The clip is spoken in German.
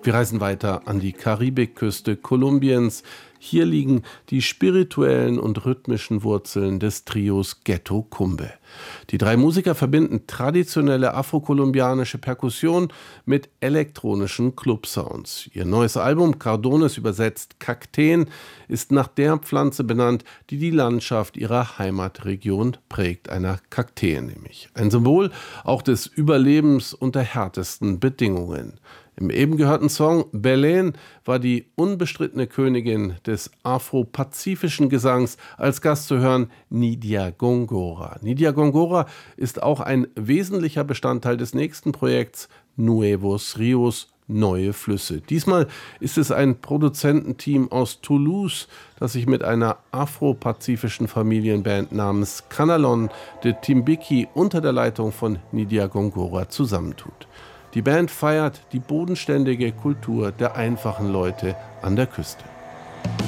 Wir reisen weiter an die Karibikküste Kolumbiens. Hier liegen die spirituellen und rhythmischen Wurzeln des Trios Ghetto Kumbe. Die drei Musiker verbinden traditionelle afrokolumbianische Perkussion mit elektronischen Club-Sounds. Ihr neues Album, Cardones übersetzt Kakteen, ist nach der Pflanze benannt, die die Landschaft ihrer Heimatregion prägt, einer Kaktee nämlich. Ein Symbol auch des Überlebens unter härtesten Bedingungen. Im eben gehörten Song Belén war die unbestrittene Königin des afro-pazifischen Gesangs als Gast zu hören Nidia Góngora. Nidia Góngora ist auch ein wesentlicher Bestandteil des nächsten Projekts Nuevos Ríos, neue Flüsse. Diesmal ist es ein Produzententeam aus Toulouse, das sich mit einer afro-pazifischen Familienband namens Canalón de Timbiqui unter der Leitung von Nidia Góngora zusammentut. Die Band feiert die bodenständige Kultur der einfachen Leute an der Küste.